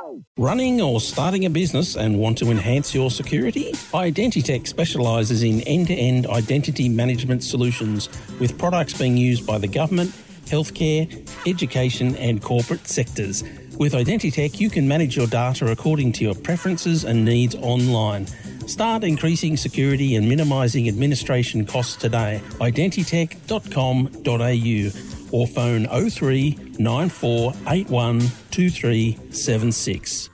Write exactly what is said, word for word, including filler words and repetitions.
Running or starting a business and want to enhance your security? Identitech specialises in end-to-end identity management solutions with products being used by the government, healthcare, education and corporate sectors. With Identitech, you can manage your data according to your preferences and needs online. Start increasing security and minimising administration costs today. identitech dot com dot a u or phone oh three nine four eight one two three seven six.